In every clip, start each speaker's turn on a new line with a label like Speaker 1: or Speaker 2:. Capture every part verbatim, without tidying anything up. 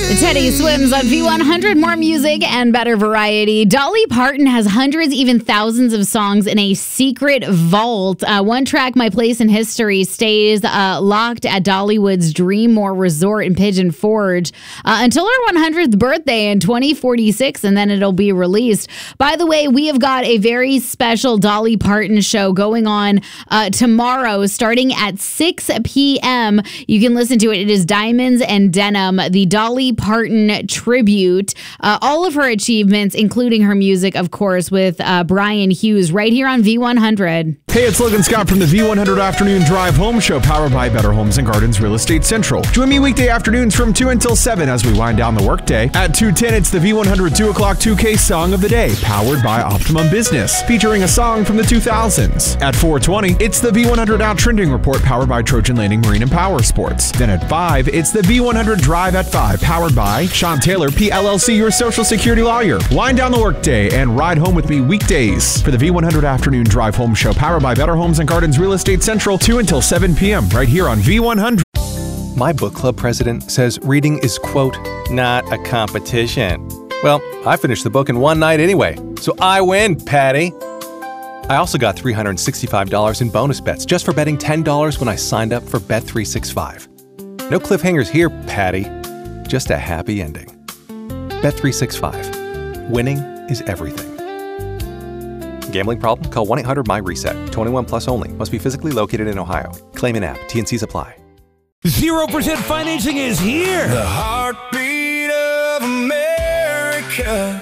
Speaker 1: Teddy Swims on V one hundred. More music and better variety. Dolly Parton has hundreds, even thousands of songs in a secret vault. Uh, one track, My Place in History, stays uh, locked at Dollywood's Dreammore Resort in Pigeon Forge uh, until her one hundredth birthday in twenty forty-six, and then it'll be released. By the way, we have got a very special Dolly Parton show going on uh, tomorrow starting at six p.m. You can listen to it. It is Diamonds and Denim, the Dolly Parton tribute. Uh, all of her achievements, including her music, of course, with uh, Brian Hughes, right here on V one hundred.
Speaker 2: Hey, it's Logan Scott from the V one hundred Afternoon Drive Home Show, powered by Better Homes and Gardens Real Estate Central. Join me weekday afternoons from two until seven as we wind down the workday. At two ten, it's the V one hundred two o'clock two K Song of the Day, powered by Optimum Business, featuring a song from the two thousands. At four twenty, it's the V one hundred Out Trending Report, powered by Trojan Landing Marine and Power Sports. Then at five, it's the V one hundred Drive at five, powered by Sean Taylor, P L L C, your Social Security lawyer. Wind down the workday and ride home with me weekdays for the V one hundred Afternoon Drive Home Show, powered by Better Homes and Gardens Real Estate Central, two until seven p.m. right here on V one hundred.
Speaker 3: My book club president says reading is, quote, not a competition. Well, I finished the book in one night anyway, so I win, Patty. I also got three hundred sixty-five dollars in bonus bets just for betting ten dollars when I signed up for Bet three sixty-five. No cliffhangers here, Patty. Just a happy ending. Bet three sixty-five. Winning is everything. Gambling problem? Call one eight hundred my reset. twenty-one plus only. Must be physically located in Ohio. Claim in app. T N Cs apply.
Speaker 4: zero percent financing is here.
Speaker 5: The heartbeat of America.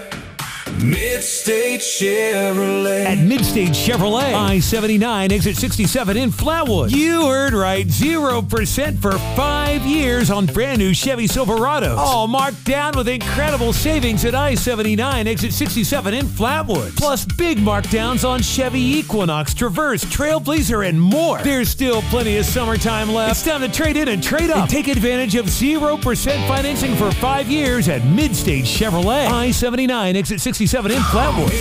Speaker 5: Midstate Chevrolet.
Speaker 4: At Midstate Chevrolet, I seventy-nine, exit sixty-seven in Flatwood. You heard right, zero percent for five years on brand new Chevy Silverados. All marked down with incredible savings at I seventy-nine, exit sixty-seven in Flatwood. Plus big markdowns on Chevy Equinox, Traverse, Trailblazer, and more. There's still plenty of summertime left. It's time to trade in and trade up. And take advantage of zero percent financing for five years at Midstate Chevrolet. I seventy-nine, exit sixty-seven in Flatwood.